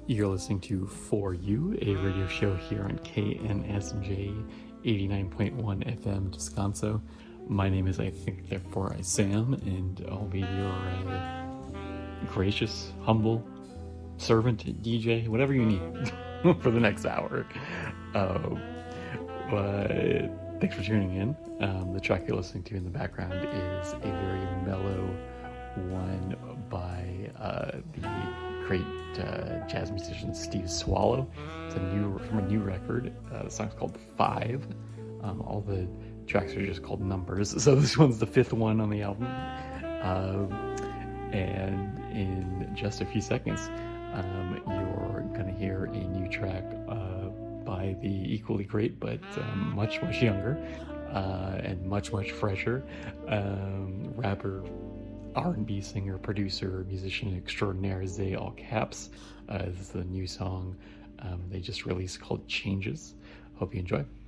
You're listening to For You, a radio show here on KNSJ 89.1 FM Descanso. My name is I Think Therefore I Sam, and I'll be your gracious, humble servant, DJ, whatever you need for the next hour. But thanks for tuning in. The track you're listening to in the background is a very mellow one by the great jazz musician Steve Swallow. It's from a new record. The song's called Five. All the tracks are just called numbers, so this one's the fifth one on the album. And in just a few seconds, you're gonna hear a new track by the equally great but much younger and much fresher rapper, R&B singer, producer, musician extraordinaire Zay All Caps. This is the new song they just released called Changes. Hope you enjoy.